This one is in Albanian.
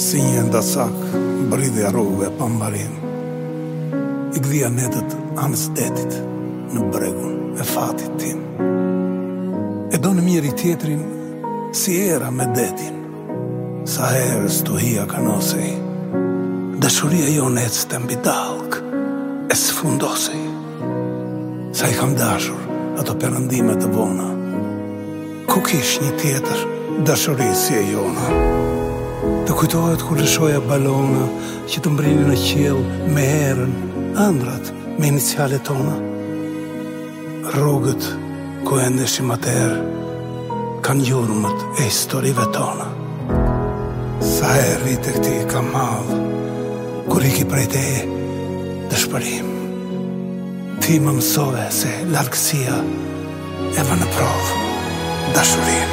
Si një ndasak, bridhja rrugëve pa mbarim. I gdhia netët anës detit në bregun e fatit tim. E do në njëri tjetrin si era me detin. Sa herës të hia kanosej, dashuria jonë ecte mbi dalk, e sfundosej. Sa i kam dashur ato perëndime të vona, ku kish një tjetër dashuri si e jona. Të kujtohet kur lëshoja balona që të mbrinin në qiell me herën, ëndrat me inicialet tona. Rrugët ku e ndeshim atëherë kanë gjurmët e historive tona. Sa herë të këti ka madhë, kur i ki prej teje dëshpërim. Ti më mësove se largësia e vë në provë dashurim.